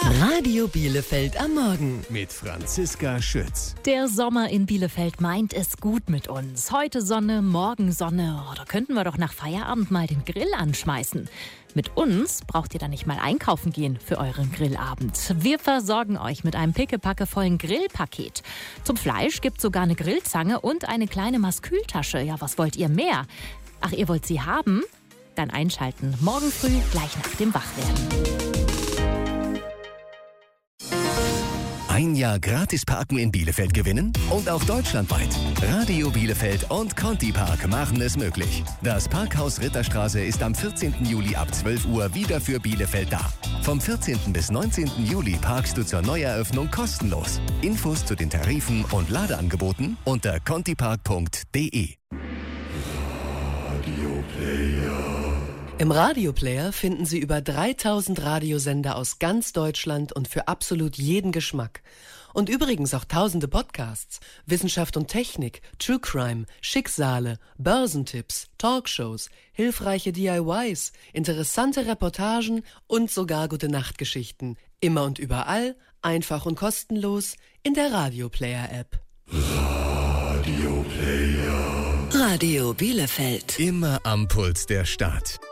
Radio Bielefeld am Morgen mit Franziska Schütz. Der Sommer in Bielefeld meint es gut mit uns. Heute Sonne, morgen Sonne. Da könnten wir doch nach Feierabend mal den Grill anschmeißen. Mit uns braucht ihr dann nicht mal einkaufen gehen für euren Grillabend. Wir versorgen euch mit einem pickepackevollen Grillpaket. Zum Fleisch gibt's sogar eine Grillzange und eine kleine Maskültasche. Ja, was wollt ihr mehr? Ach, ihr wollt sie haben? Dann einschalten. Morgen früh, gleich nach dem Wachwerden. Ein Jahr gratis parken in Bielefeld gewinnen und auch deutschlandweit. Radio Bielefeld und Conti Park machen es möglich. Das Parkhaus Ritterstraße ist am 14. Juli ab 12 Uhr wieder für Bielefeld da. Vom 14. bis 19. Juli parkst du zur Neueröffnung kostenlos. Infos zu den Tarifen und Ladeangeboten unter contipark.de. Im Radioplayer finden Sie über 3000 Radiosender aus ganz Deutschland und für absolut jeden Geschmack. Und übrigens auch tausende Podcasts, Wissenschaft und Technik, True Crime, Schicksale, Börsentipps, Talkshows, hilfreiche DIYs, interessante Reportagen und sogar Gute-Nacht-Geschichten. Immer und überall, einfach und kostenlos in der Radioplayer-App. Radio Player. Radio Bielefeld. Immer am Puls der Stadt.